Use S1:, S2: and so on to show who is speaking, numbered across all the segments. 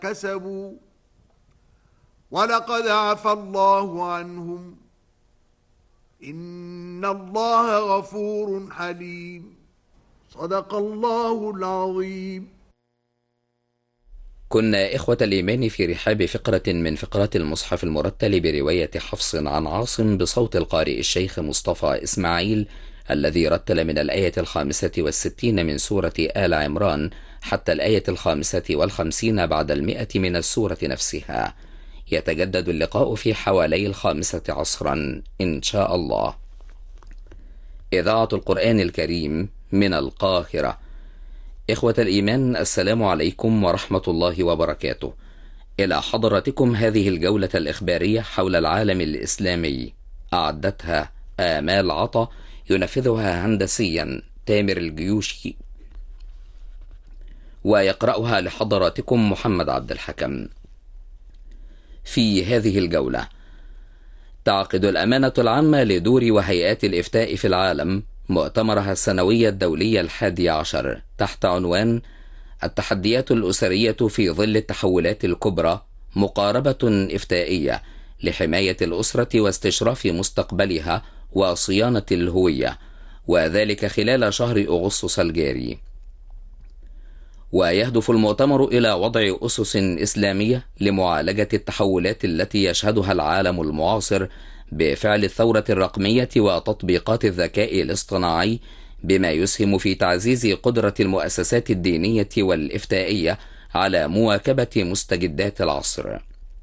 S1: كسبوا ولقد عفى الله عنهم إن الله غفور حليم. صدق الله العظيم.
S2: كنا إخوة الإيمان في رحاب فقرة من فقرات المصحف المرتل برواية حفص عن عاصم بصوت القارئ الشيخ مصطفى إسماعيل، الذي رتل من الآية 65 من سورة آل عمران حتى الآية 55 بعد 100 من السورة نفسها. يتجدد اللقاء في حوالي 5 عصرا إن شاء الله. إذاعة القرآن الكريم من القاهرة. إخوة الإيمان، السلام عليكم ورحمة الله وبركاته. إلى حضراتكم هذه الجولة الإخبارية حول العالم الإسلامي، أعدتها آمال عطا، ينفذها هندسيا تامر الجيوشي، ويقرأها لحضراتكم محمد عبد الحكم. في هذه الجولة، تعقد الأمانة العامة لدور وهيئات الإفتاء في العالم مؤتمرها السنوي الدولي 11 تحت عنوان التحديات الأسرية في ظل التحولات الكبرى، مقاربة إفتائية لحماية الأسرة واستشراف مستقبلها وصيانة الهوية، وذلك خلال شهر أغسطس الجاري. ويهدف المؤتمر إلى وضع أسس إسلامية لمعالجة التحولات التي يشهدها العالم المعاصر بفعل الثورة الرقمية وتطبيقات الذكاء الاصطناعي، بما يسهم في تعزيز قدرة المؤسسات الدينية والإفتائية على مواكبة مستجدات العصر.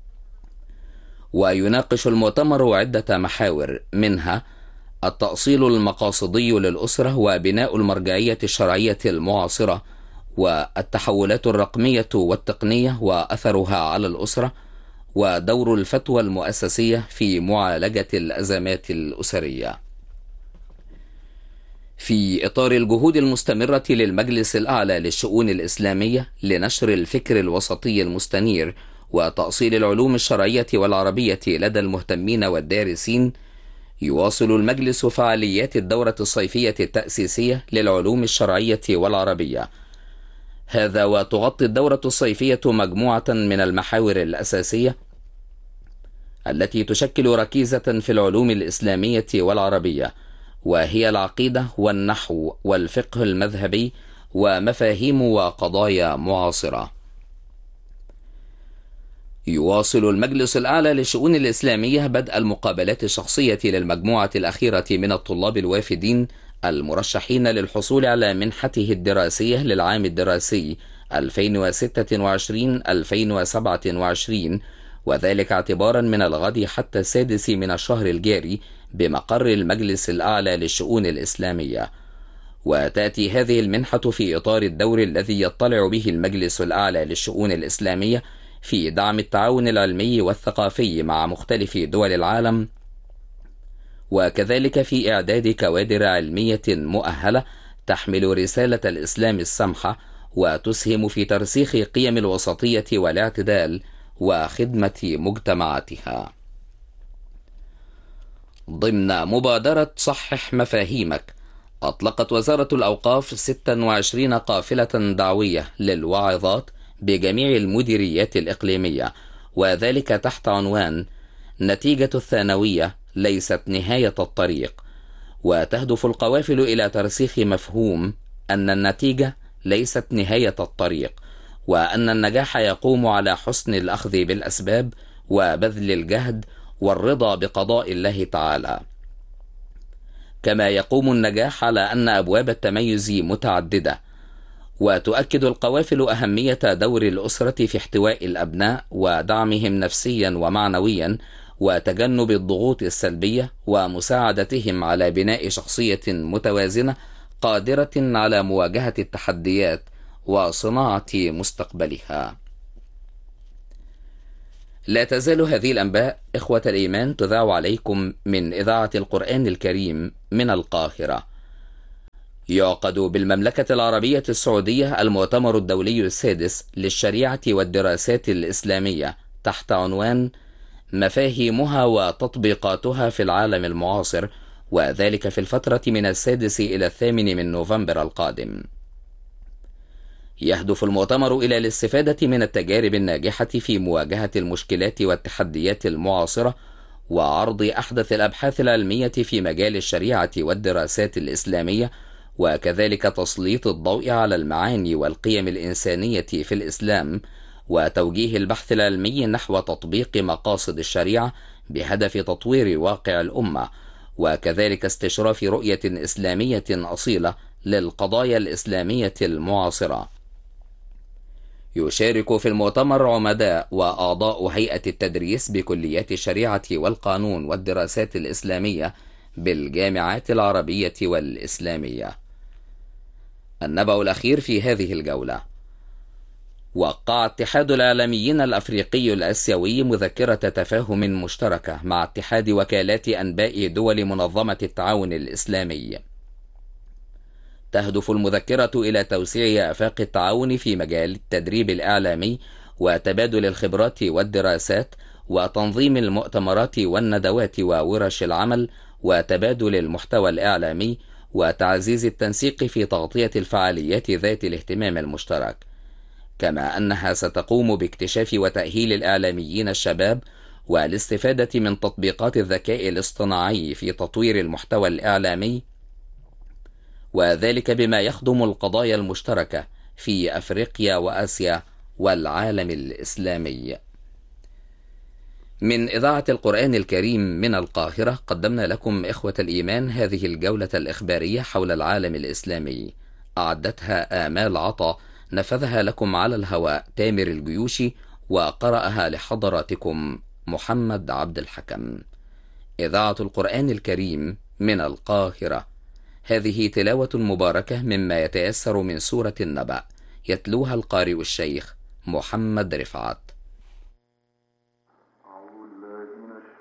S2: ويناقش المؤتمر عدة محاور، منها التأصيل المقاصدي للأسرة وبناء المرجعية الشرعية المعاصرة، والتحولات الرقمية والتقنية وأثرها على الأسرة، ودور الفتوى المؤسسية في معالجة الأزمات الأسرية. في إطار الجهود المستمرة للمجلس الأعلى للشؤون الإسلامية لنشر الفكر الوسطي المستنير وتأصيل العلوم الشرعية والعربية لدى المهتمين والدارسين، يواصل المجلس فعاليات الدورة الصيفية التأسيسية للعلوم الشرعية والعربية. هذا وتغطي الدورة الصيفية مجموعة من المحاور الأساسية التي تشكل ركيزة في العلوم الإسلامية والعربية، وهي العقيدة والنحو والفقه المذهبي ومفاهيم وقضايا معاصرة. يواصل المجلس الأعلى للشؤون الإسلامية بدء المقابلات الشخصية للمجموعة الأخيرة من الطلاب الوافدين المرشحين للحصول على منحته الدراسية للعام الدراسي 2026-2027، وذلك اعتبارا من الغد حتى 6 من الشهر الجاري بمقر المجلس الأعلى للشؤون الإسلامية. وتأتي هذه المنحة في إطار الدور الذي يطلع به المجلس الأعلى للشؤون الإسلامية في دعم التعاون العلمي والثقافي مع مختلف دول العالم، وكذلك في إعداد كوادر علمية مؤهلة تحمل رسالة الإسلام السمحة وتسهم في ترسيخ قيم الوسطية والاعتدال وخدمة مجتمعاتها. ضمن مبادرة صحح مفاهيمك، أطلقت وزارة الأوقاف 26 قافلة دعوية للواعظات بجميع المديريات الإقليمية، وذلك تحت عنوان نتيجة الثانوية ليست نهاية الطريق. وتهدف القوافل إلى ترسيخ مفهوم أن النتيجة ليست نهاية الطريق، وأن النجاح يقوم على حسن الأخذ بالأسباب وبذل الجهد والرضا بقضاء الله تعالى. كما يقوم النجاح على أن أبواب التميز متعددة. وتؤكد القوافل أهمية دور الأسرة في احتواء الأبناء ودعمهم نفسيا ومعنويا، وتجنب الضغوط السلبية، ومساعدتهم على بناء شخصية متوازنة قادرة على مواجهة التحديات وصناعة مستقبلها. لا تزال هذه الأنباء إخوة الإيمان تذاع عليكم من إذاعة القرآن الكريم من القاهرة. يعقد بالمملكة العربية السعودية المؤتمر الدولي السادس للشريعة والدراسات الإسلامية تحت عنوان مفاهيمها وتطبيقاتها في العالم المعاصر، وذلك في الفترة من 6 إلى 8 من نوفمبر القادم. يهدف المؤتمر إلى الاستفادة من التجارب الناجحة في مواجهة المشكلات والتحديات المعاصرة، وعرض أحدث الأبحاث العلمية في مجال الشريعة والدراسات الإسلامية، وكذلك تسليط الضوء على المعاني والقيم الإنسانية في الإسلام، وتوجيه البحث العلمي نحو تطبيق مقاصد الشريعة بهدف تطوير واقع الأمة، وكذلك استشراف رؤية إسلامية أصيلة للقضايا الإسلامية المعاصرة. يشارك في المؤتمر عمداء وأعضاء هيئة التدريس بكليات الشريعة والقانون والدراسات الإسلامية بالجامعات العربية والإسلامية. النبأ الأخير في هذه الجولة: وقع اتحاد الإعلاميين الأفريقي الآسيوي مذكرة تفاهم مشتركة مع اتحاد وكالات أنباء دول منظمة التعاون الإسلامي. تهدف المذكرة إلى توسيع آفاق التعاون في مجال التدريب الإعلامي وتبادل الخبرات والدراسات وتنظيم المؤتمرات والندوات وورش العمل وتبادل المحتوى الإعلامي وتعزيز التنسيق في تغطية الفعاليات ذات الاهتمام المشترك، كما أنها ستقوم باكتشاف وتأهيل الإعلاميين الشباب والاستفادة من تطبيقات الذكاء الاصطناعي في تطوير المحتوى الإعلامي، وذلك بما يخدم القضايا المشتركة في أفريقيا وآسيا والعالم الإسلامي. من إذاعة القرآن الكريم من القاهرة قدمنا لكم إخوة الإيمان هذه الجولة الإخبارية حول العالم الإسلامي، أعدتها آمال عطا، نفذها لكم على الهواء تامر الجيوشي، وقرأها لحضراتكم محمد عبد الحكم. إذاعة القرآن الكريم من القاهرة. هذه تلاوة مباركة مما يتيسر من سورة النبأ، يتلوها القارئ الشيخ محمد رفعت.